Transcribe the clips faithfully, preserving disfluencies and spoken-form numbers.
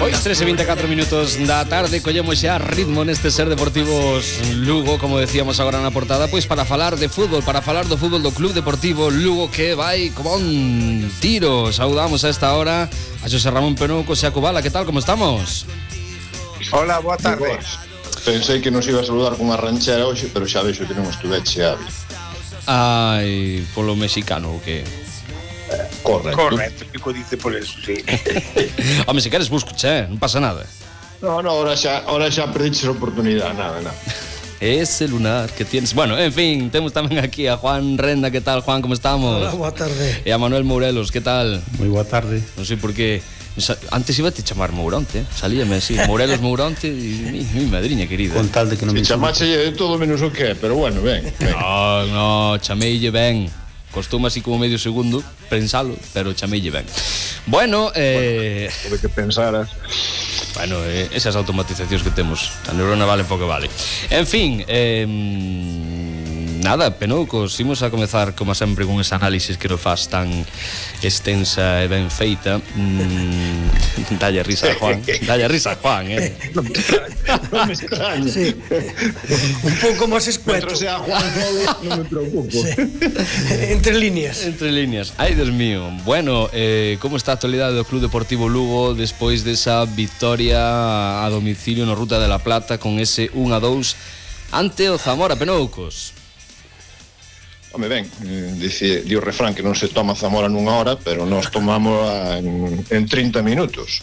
Pois tres e vinte e catro minutos da tarde collemos xa ritmo neste Ser Deportivos Lugo, como decíamos agora na portada, pois para falar de fútbol, para falar do fútbol do Club Deportivo Lugo, que vai como un tiro. Saudamos a esta hora a Xosé Ramón Penouco e a Cubala. Que tal, como estamos? Hola, boa tarde. Pensei que nos iba a saludar con unha ranchera hoxe, pero xa vexo que non estuveche, Avi. Ai, polo mexicano, o que? Eh, correcto. Correcto, Pico dice por eso, sí. Home, se queres busco, che, non pasa nada. No, no, ahora xa, ahora xa perdiches a oportunidade, nada, nada. Ese lunar que tienes. Bueno, en fin, temos tamén aquí a Juan Renda. Que tal, Juan, como estamos? Hola, boa tarde. E a Manuel Mourelos, que tal? Moi boa tarde. Non sei por que antes iba a te chamar Mouronte, salíame así, Morelos Mouronte e mi, mi madriña querida. Con tal de que non me me chamache de todo menos o que, pero bueno, ben, ben. No, no, chameille ben. Costuma así como medio segundo pensalo, pero chameille ben. Bueno, eh... Bueno, que pensaras. Bueno, eh, esas automatizacións que temos, a neurona vale pouco vale. En fin, eh... nada, Penoucos, imos a comezar como sempre con ese análisis que nos faz tan extensa e ben feita. mm, Dalle risa a Juan, dalle risa a Juan, eh. Non me extraña, non me extraña. Sí. Un pouco máis escueto. Pero sea Juan solo, non me preocupo. Sí. Entre líneas. Entre líneas. Ai, Dios mío. Bueno, eh, como está a actualidade do Club Deportivo Lugo despois desa victoria a domicilio no Ruta de la Plata con ese un a dous ante o Zamora, Penoucos? Home, ben, eh, dice, di o refrán que non se toma Zamora nunha hora, pero nós tomamos en, en trinta minutos.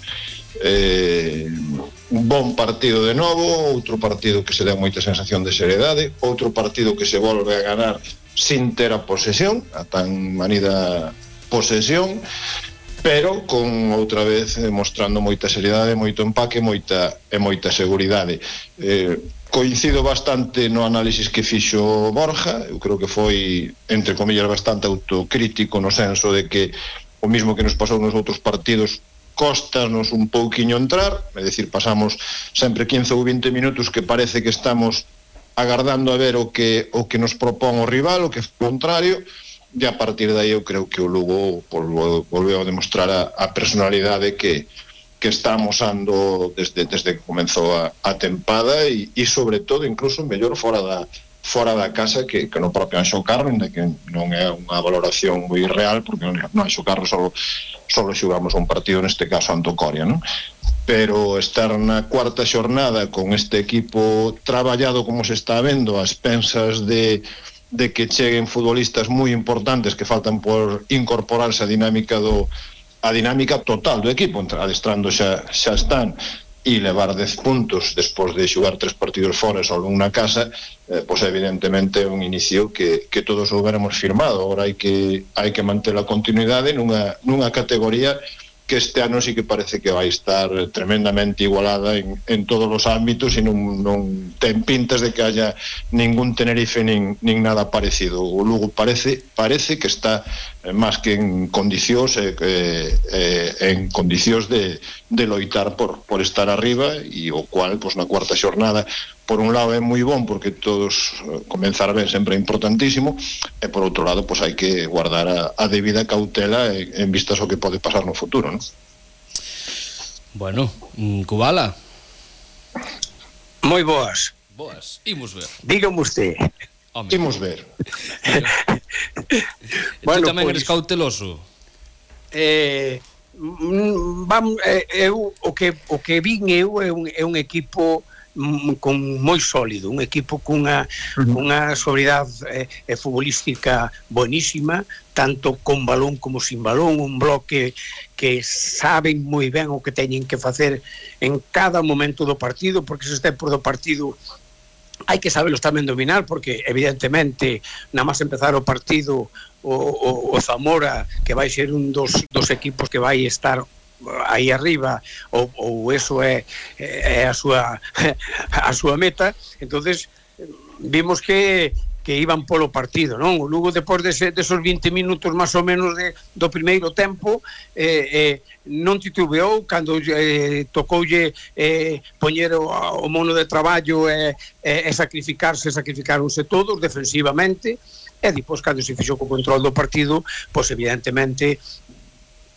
Eh, un bon partido de novo, outro partido que se dá moita sensación de seriedade, outro partido que se volve a ganar sin ter a posesión, a tan manida posesión, pero con outra vez mostrando moita seriedade, moito empaque, moita e moita seguridade. Eh, coincido bastante no análisis que fixo Borja. Eu creo que foi, entre comillas, bastante autocrítico no senso de que o mismo que nos pasou nos outros partidos costanos un pouquiño entrar, é dicir, pasamos sempre quince ou vinte minutos que parece que estamos agardando a ver o que o que nos propón o rival, o que é o contrario, e a partir de aí eu creo que o Lugo volveu a demostrar a, a personalidade que que está amosando desde, desde que comenzou a, a tempada e, e sobre todo incluso mellor fora da fora da casa que, que no propio Anxo Carro, ainda que non é unha valoración moi real, porque no Anxo Carro solo, solo xugamos un partido, neste caso ante o Coria, non? Pero estar na cuarta xornada con este equipo traballado como se está vendo, as pensas de de que cheguen futbolistas moi importantes que faltan por incorporarse a dinámica do a dinámica total do equipo, adestrando xa, xa están, e levar dez puntos despois de xogar tres partidos fora só unha casa, eh, pois evidentemente é un inicio que, que todos houberamos firmado. Agora hai que hai que manter a continuidade nunha, nunha categoría que este ano sí que parece que vai estar tremendamente igualada en, en todos os ámbitos e non, non ten pintas de que haya ningún Tenerife nin, nin nada parecido. O Lugo parece parece que está eh, máis que en condicións eh, eh, en condicións de, de loitar por, por estar arriba, e o cual, pues, na cuarta xornada, por un lado é moi bon porque todos eh, comenzar ben sempre é importantísimo, e por outro lado pois hai que guardar a, a debida cautela en, en vistas ao que pode pasar no futuro, non? Bueno, Cubala. Moi boas. Boas, imos ver. Dígame usted. Home. Imos ver. Bueno, tú tamén pois, eres cauteloso. Eh, vamos, eh, eu o que o que vin eu é un, é un equipo con moi sólido, un equipo cunha, cunha sobriedade eh, eh, futbolística buenísima, tanto con balón como sin balón, un bloque que saben moi ben o que teñen que facer en cada momento do partido, porque esos tempos do partido hai que saberlos tamén dominar, porque evidentemente nada máis empezar o partido o, o, o Zamora, que vai ser un dos, dos equipos que vai estar aí arriba, ou, ou eso é, é a súa a súa meta. Entonces vimos que que iban polo partido, non? O Lugo, depois de desos vinte minutos máis ou menos de, do primeiro tempo, eh, eh, non titubeou cando eh, tocoulle eh, poñer o, o mono de traballo e eh, eh, sacrificarse, sacrificaronse todos defensivamente, e depois cando se fixou co control do partido, pois evidentemente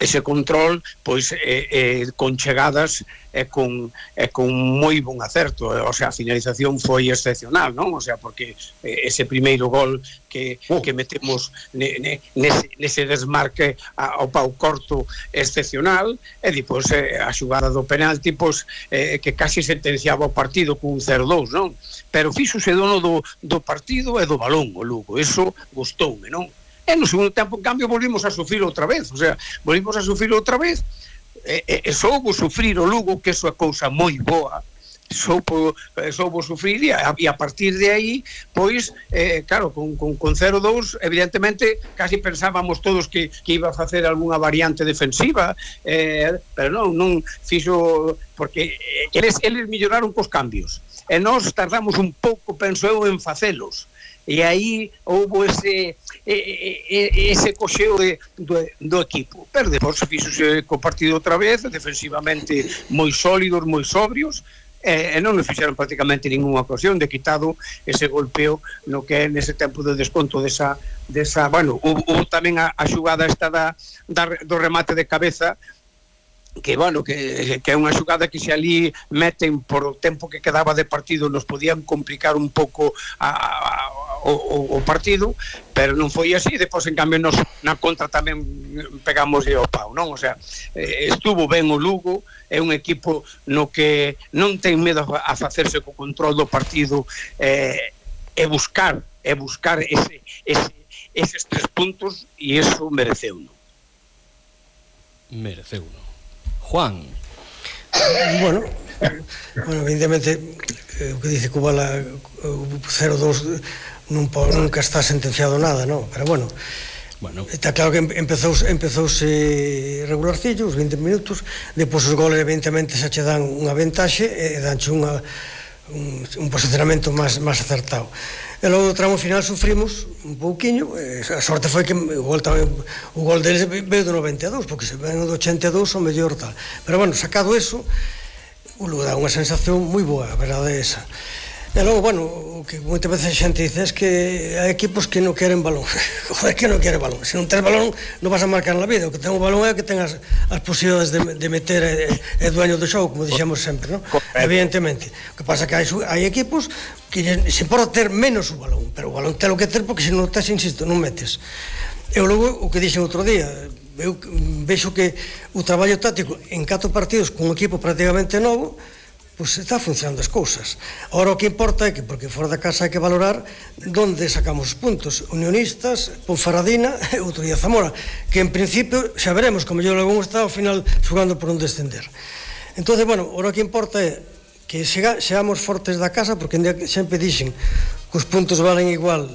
ese control pois eh, eh, con chegadas e con, e con moi bon acerto, o sea, a finalización foi excepcional, non? O sea, porque eh, ese primeiro gol que, oh. que metemos ne, ne, nese, nese desmarque ao pau corto excepcional, e depois eh, a xugada do penalti pois, eh, que casi sentenciaba o partido con un cero dous, non? Pero fixose dono do, do partido e do balón o Lugo, eso gustoume, non? E no segundo tempo, en cambio, volvimos a sufrir outra vez, o sea, volvimos a sufrir outra vez, e, e, e soubo sufrir o Lugo, que eso é cousa moi boa, soubo, soubo sufrir, e a, e a partir de aí, pois, eh, claro, con, con, con cero dous, evidentemente, casi pensábamos todos que, que iba a facer algunha variante defensiva, eh, pero non, non fixo, porque eles, eles melloraron cos cambios, e nós tardamos un pouco, penso eu, en facelos, e aí houve ese ese coxeo de, do, do equipo, pero depois fixose co partido outra vez, defensivamente moi sólidos, moi sobrios, e, e non nos fixeron prácticamente ninguna ocasión, de quitado ese golpeo no que é nese tempo de desconto desa, desa bueno, hubo, hubo tamén a, a xugada esta da, da, do remate de cabeza, que, bueno, que, que é unha xugada que se ali meten por o tempo que quedaba de partido nos podían complicar un pouco a, a, o, o partido, pero non foi así. Depois, en cambio, nos, na contra tamén pegamos o pau, non? O sea, eh, estuvo ben o Lugo, é un equipo no que non ten medo a facerse co control do partido, eh, e buscar e buscar ese, ese, eses tres puntos, e eso mereceu, non? Mereceu, non? Juan. Bueno, bueno, evidentemente o que dice Cubala, o cero dous nunca está sentenciado nada, non? Pero bueno, bueno, está claro que empezouse, empezouse regularcillo, os vinte minutos, depois os goles evidentemente xa che dan unha ventaxe e danche unha, un, un posicionamento máis, máis acertado. E logo do tramo final sufrimos un pouquiño, a sorte foi que o gol, tamén, o gol deles veio do noventa e dous, porque se ven do ochenta e dous o mellor tal. Pero bueno, sacado eso, o Lugo dá unha sensación moi boa, a verdade é esa. E logo, bueno, o que moitas veces a xente dice é que hai equipos que non queren balón. Joder, que non quere balón. Se non tens balón, non vas a marcar na vida. O que ten o balón é que ten as, as posibilidades de, de meter e, e dueño do xogo, como dixemos sempre, non? Evidentemente. O que pasa é que hai, hai equipos que se importa ter menos o balón, pero o balón ten o que ter, porque se non tes, insisto, non metes. E logo, o que dixen outro día, eu vexo que o traballo táctico en catro partidos con un equipo prácticamente novo, pois está funcionando as cousas. Ahora o que importa é que, porque fora da casa hai que valorar onde sacamos os puntos. Unionistas, Ponferradina e outro día Zamora, que en principio xa veremos como yo algún está ao final xogando por un descender. Entón, bueno, ahora o que importa é que seamos fortes da casa, porque sempre dixen que os puntos valen igual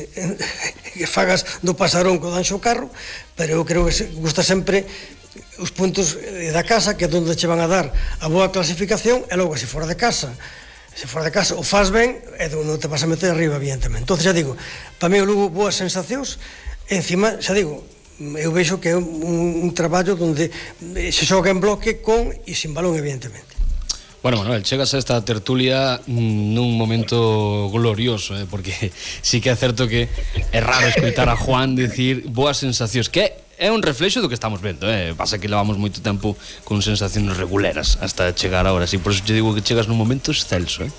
que fagas do pasarón co danxo carro, pero eu creo que gusta sempre os puntos da casa, que é onde che van a dar a boa clasificación, e logo, se fora de casa, se fora de casa o faz ben, é onde te vas a meter arriba, evidentemente. Entón, xa digo, para mí o Lugo boas sensacións, e encima, xa digo, eu vexo que é un, un traballo onde se xoga en bloque con e sin balón, evidentemente. Bueno, Manuel, chegas a esta tertulia nun momento glorioso, eh, porque sí que é certo que é raro escoitar a Juan dicir boas sensacións, que é un reflexo do que estamos vendo, eh? Pasa que levamos moito tempo con sensacións reguleras hasta chegar agora, así, por eso te digo que chegas nun momento excelso, eh?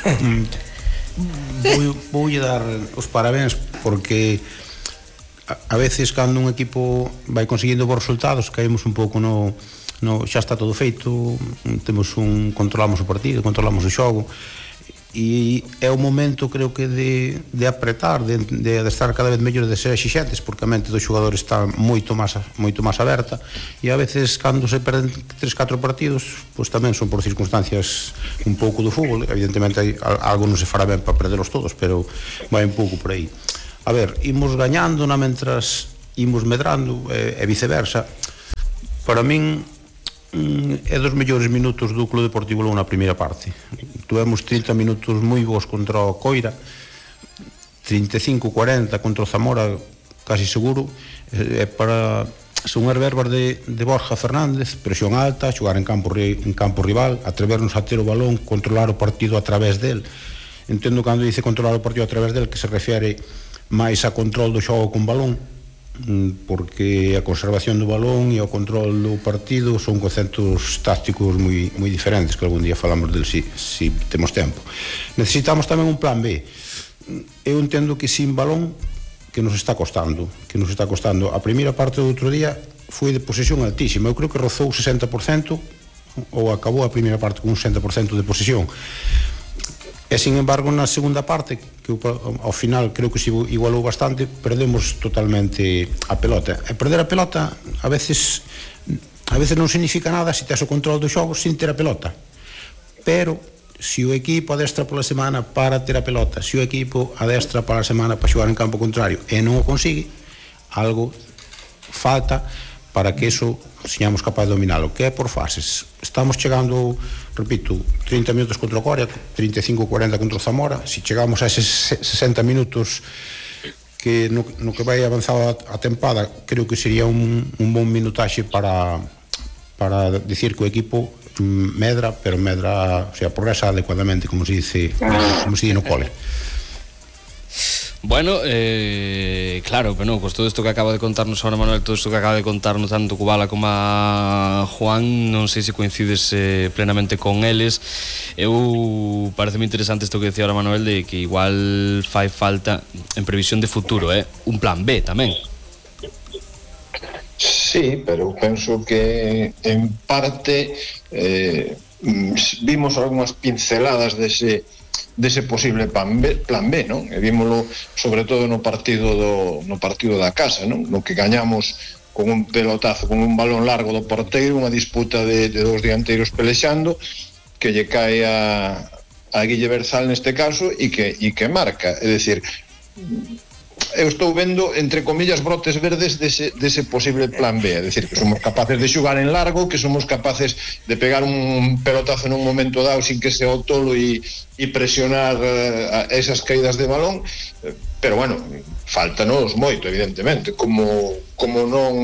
Vou lle dar os parabéns, porque a, a veces cando un equipo vai conseguindo bons resultados caímos un pouco no, no xa está todo feito, temos un controlamos o partido, controlamos o xogo, e é o momento, creo que, de, de apretar, de, de, de estar cada vez mellor, de ser exixentes, porque a mente dos xogadores está moito máis, moito máis aberta, e a veces cando se perden tres catro partidos, pois tamén son por circunstancias un pouco do fútbol. Evidentemente hai, algo non se fará ben para perdelos todos, pero vai un pouco por aí. A ver, imos gañando na mentras imos medrando, e, e viceversa. Para min é dos mellores minutos do Club Deportivo Lugo na primeira parte. Tuvemos trinta minutos moi bons contra o Coira, trinta e cinco cuarenta contra o Zamora, casi seguro. É para, son as verbas de, de Borja Fernández, presión alta, xogar en campo, en campo rival, atrevernos a ter o balón, controlar o partido a través del. Entendo cando dice controlar o partido a través del que se refere máis a control do xogo con balón, porque a conservación do balón e o control do partido son conceptos tácticos moi, moi diferentes, que algún día falamos del si, si temos tempo. Necesitamos tamén un plan B. Eu entendo que sin balón que nos está costando, que nos está costando. A primeira parte do outro día foi de posesión altísima, eu creo que rozou o sesenta por cento ou acabou a primeira parte con un sesenta por cento de posesión. E, sin embargo, na segunda parte, que ao final creo que se igualou bastante, perdemos totalmente a pelota. E perder a pelota a veces a veces non significa nada se tes o control do xogo sin ter a pelota. Pero se o equipo adestra pola semana para ter a pelota, se o equipo adestra para a semana para xogar en campo contrario e non o consigue, algo falta para que eso señamos capaz de dominalo, que é por fases. Estamos chegando, repito, trinta minutos contra o Corea, trinta e cinco cuarenta contra o Zamora. Se chegamos a eses sesenta minutos que no, no que vai avanzada a tempada, creo que sería un, un bon minutaxe para para dicir que o equipo medra, pero medra, o sea, progresa adecuadamente, como se dice, como se dice no cole. Bueno, eh, claro, pero no, pues todo isto que acaba de contarnos ahora Manuel, todo isto que acaba de contarnos tanto Kubala como a Juan, non sei se coincides eh, plenamente con eles. Eu parece moi interesante isto que decía ahora Manuel, de que igual fai falta en previsión de futuro, eh, un plan B tamén. Sí, pero penso que en parte eh, vimos algunhas pinceladas dese dese posible plan B, plan B, non? E vímolo sobre todo no partido do no partido da casa, non? No que gañamos con un pelotazo, con un balón largo do porteiro, unha disputa de, de dos dianteiros pelexando, que lle cae a, a Guille Berzal neste caso e que, e que marca, é dicir, eu estou vendo, entre comillas, brotes verdes dese, dese posible plan B, é dicir, que somos capaces de xugar en largo, que somos capaces de pegar un pelotazo nun momento dado sin que sea o tolo e, e presionar uh, esas caídas de balón, pero bueno, faltanos moito, evidentemente, como, como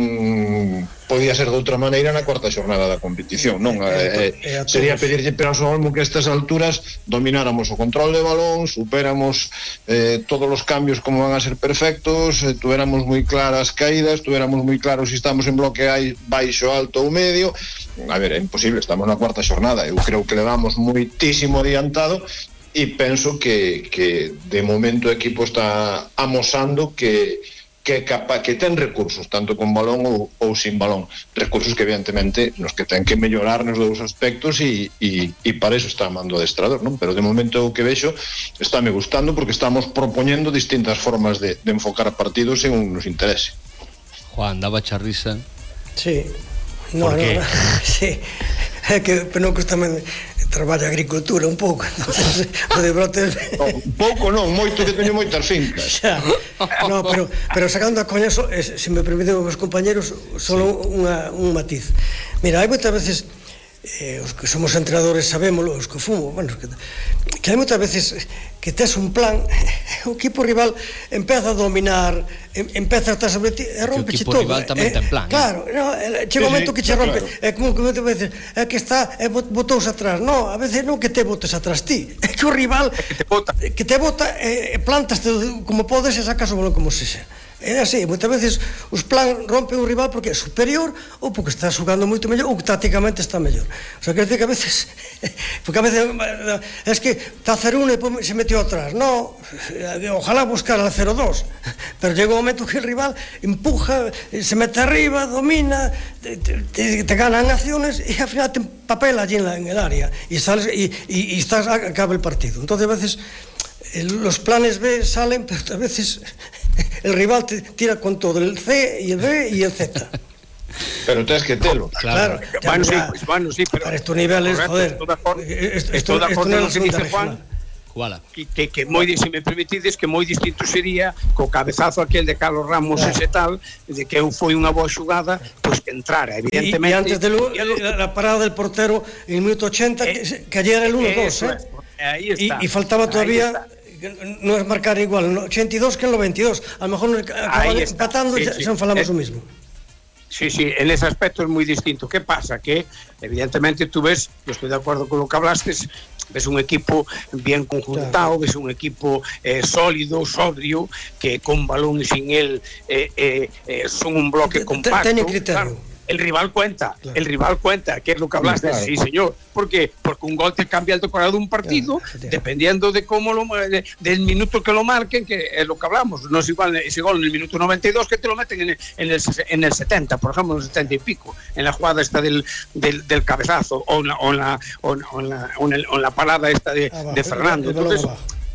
non podía ser de outra maneira na cuarta xornada da competición, non? Eh, eh, sería pedirlle pero ao Olmo que a estas alturas domináramos o control de balón, superamos eh, todos os cambios como van a ser perfectos, eh, tuéramos moi claras caídas, tuéramos moi claros se estamos en bloque baixo, alto ou medio. A ver, é imposible, estamos na cuarta xornada, eu creo que levamos moitísimo adiantado e penso que, que de momento o equipo está amosando que que capa, que ten recursos tanto con balón ou, ou sin balón, recursos que evidentemente nos que ten que mellorar nos dous aspectos e, e, e para eso está mando adestrador, non? Pero de momento o que vexo está me gustando porque estamos propoñendo distintas formas de, de enfocar partidos según nos interese. Juan, daba charrisa. Sí. No, ¿por qué? No, sí. É que Penocos tamén traballa agricultura un pouco, entonces o de brotes no, un pouco non, moito que teño moitas fincas. Xa. No, pero pero sacando a coña, so, es, se me permiten os compañeros, solo sí. unha, un matiz. Mira, hai moitas veces eh, os que somos entrenadores sabémoslo, os que fumo, bueno, que, que hai moitas veces que tes un plan, o equipo rival empeza a dominar, em, empeza a estar sobre ti e rompeche todo. O equipo rival tamén ten plan. Claro, no, chega un momento que che rompe, é como que moitas veces é que está, é botouse atrás. No, a veces non que te botes atrás ti, é que o rival que te bota, que te bota e plantaste como podes e sacas o balón como se xa. É así, moitas veces os plan rompen o rival porque é superior ou porque está xogando moito mellor ou que tácticamente está mellor. O sea, quer dizer que a veces porque a veces es que está cero uno e se metió atrás. No, ojalá buscar al cero dos, pero llega un momento que el rival empuja, se mete arriba, domina, te, te, te ganan acciones y al final te papel allí en, la, en el área y sales y, y, y estás, acaba el partido. Entonces a veces los planes B salen, pero a veces el rival te tira con todo, el C y el B y el Z. Pero tienes que telo. Claro, claro. Bueno, sí, pues, bueno, sí, pero para estos niveles, joder, esto de acordo con lo que dice Juan, Kubala. Que, que, que moi, se me permitides, que moi distinto sería co cabezazo aquel de Carlos Ramos claro. Ese tal, de que eu foi unha boa xugada, pois que entrara, evidentemente. E antes de lo, la parada del portero en el minuto ochenta, eh, que, que ayer era el uno dos, eh? Ahí está. Y, y faltaba todavía no es marcar igual en el ochenta y dos que en el noventa y dos, a lo mejor acaban empatando y sí, sí. falamos lo mismo. Sí, sí, en ese aspecto es muy distinto. ¿Qué pasa? Que evidentemente tú ves, yo estoy de acuerdo con lo que hablaste, ves un equipo bien conjuntado, ves un equipo eh, sólido, sobrio, que con balón y sin él eh, eh, eh, son un bloque compacto. Tiene criterio. Claro, el rival cuenta, claro. el rival cuenta, que es lo que hablaste, sí, claro. Sí señor. ¿Por qué? Porque un gol te cambia el decorado de un partido, claro, dependiendo de cómo lo, de, del minuto que lo marquen, que es lo que hablamos. No es igual ese gol en el minuto noventa y dos que te lo meten en el, en el, en el setenta, por ejemplo, en el setenta y pico, en la jugada esta del, del, del cabezazo, o en la, o en la, o en la, o en la, o en o en la parada esta de, abajo, de Fernando. Entonces,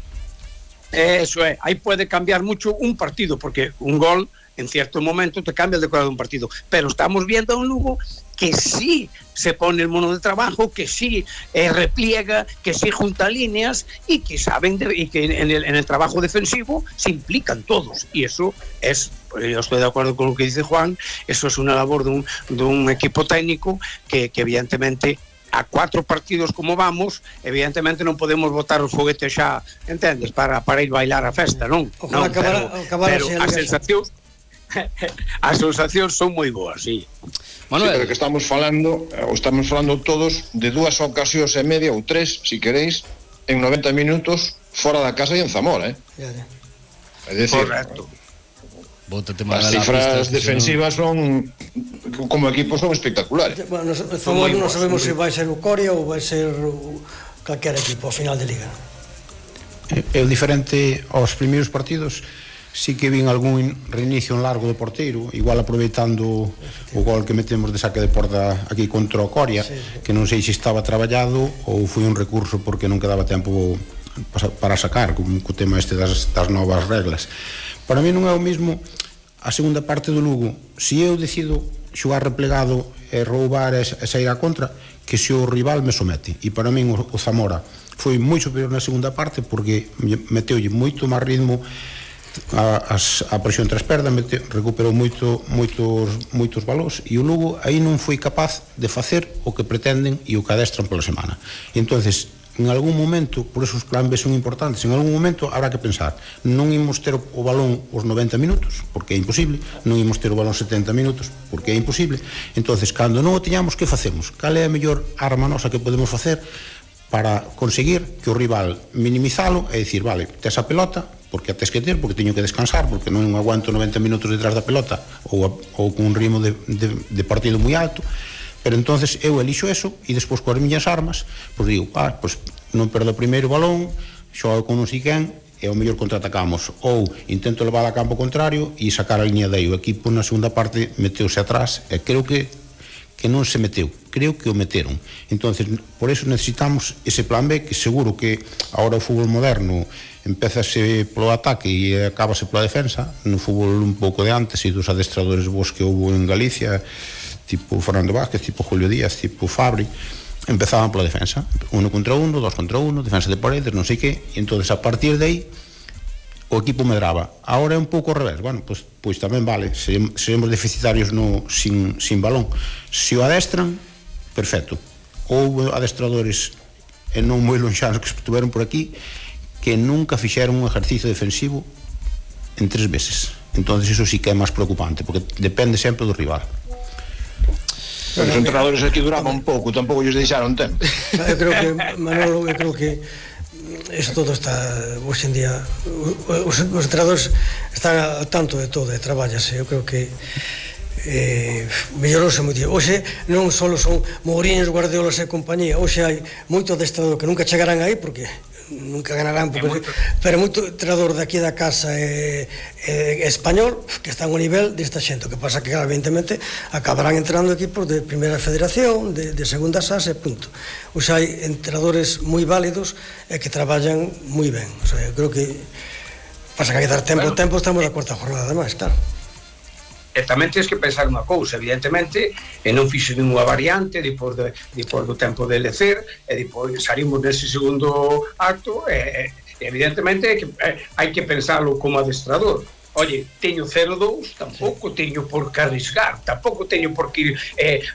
eso es, ahí puede cambiar mucho un partido, porque un gol en cierto momento te cambia el decorado de un partido, pero estamos viendo a un Lugo que sí se pone el mono de trabajo, que sí eh, repliega, que sí junta líneas y que saben de, y que en el, en el trabajo defensivo se implican todos, y eso es, yo estoy de acuerdo con lo que dice Juan, eso es una labor de un, de un equipo técnico que, que evidentemente a cuatro partidos como vamos, evidentemente non podemos botar os foguetes xa, entendes, para, para ir bailar a festa, non? Ojalá non, acabar, pero, acabar pero as sensacións as sensacións son moi boas, sí. Manuel, sí, pero que estamos falando, ou estamos falando todos de dúas ocasións e media ou tres, si queréis, en noventa minutos fora da casa e en Zamora, eh? Ya, ya. É dicir, correcto. As cifras defensivas son, como equipo, son espectaculares. Bueno, Zamora non sabemos se vai ser o Coria ou vai ser calquer equipo ao final de liga. É o diferente aos primeiros partidos. Sí que vin algún reinicio en largo do porteiro, igual aproveitando o gol que metemos de saque de porta aquí contra o Coria, sí, sí. Que non sei se estaba traballado ou foi un recurso porque non quedaba tempo para sacar, como co tema este das, das novas reglas. Para mí non é o mesmo a segunda parte do Lugo, se eu decido xogar replegado e roubar e sair a contra, que se o rival me somete. E para min o Zamora foi moi superior na segunda parte porque meteulle moito máis ritmo a, a presión tras perda, meteu, recuperou moito, moitos, moitos valores, e o Lugo aí non foi capaz de facer o que pretenden e o que adestran pola semana. E entonces, en algún momento, por eso os plan B son importantes, en algún momento habrá que pensar, non imos ter o balón os noventa minutos, porque é imposible, non imos ter o balón setenta minutos, porque é imposible. Entonces, cando non o teñamos, que facemos? Cal é a mellor arma nosa que podemos facer para conseguir que o rival minimizalo e dicir, vale, tes a pelota, porque a tes que ter, porque teño que descansar, porque non aguanto noventa minutos detrás da pelota ou, a, ou con un ritmo de, de, de partido moi alto, pero entonces eu elixo eso e despois coas miñas armas, pois digo, ah, pois non perdo o primeiro balón, xogo con non sei quen e ao mellor contraatacamos, ou intento levar a campo contrario e sacar a liña de aí. O equipo na segunda parte meteuse atrás e creo que que non se meteu, creo que o meteron. Entonces, por eso necesitamos ese plan B, que seguro que agora o fútbol moderno empezase polo ataque e acabase pola defensa. No fútbol un pouco de antes e dos adestradores vos que houve en Galicia, tipo Fernando Vázquez, tipo Julio Díaz, tipo Fabri, empezaban pola defensa, uno contra uno, dos contra uno, defensa de paredes, non sei que, e entonces a partir de aí o equipo medraba. Agora é un pouco ao revés. Bueno, pois, pois tamén vale, seremos deficitarios no, sin, sin balón. Se o adestran, perfecto. Houve adestradores e non moi lonxanos que estuveron por aquí que nunca fixeron un ejercicio defensivo en tres veces. Entonces iso sí que é máis preocupante, porque depende sempre do rival. Pero os entrenadores aquí duraban un pouco, tampouco lles deixaron tempo. Eu creo que, Manolo, eu creo que eso todo está, hoxe en día os, os entrenadores están al tanto de todo e traballase. Eu creo que eh, mellorouse moito. Hoxe non só son Mourinhos, Guardiolas e compañía, hoxe hai moito adestrador que nunca chegarán aí porque nunca ganarán, porque, pero moito entrenador daqui da casa é, é, é español que están ao nivel desta xente. O que pasa que evidentemente acabarán entrando equipos de primeira federación, de, de segunda S A S e punto. O sea, hai entrenadores moi válidos e que traballan moi ben. O sea, eu creo que pasa que hai que dar tempo, bueno, tempo estamos na cuarta jornada máis, claro. E tamén tens que pensar unha cousa, evidentemente, e non fixe ninguna variante depois, de, depois do tempo de lecer, e depois salimos nese segundo acto, e, e evidentemente hai que, hai que pensalo como adestrador. Oye, teño cero dous, tampouco teño por que arriscar, tampouco teño por que ir eh,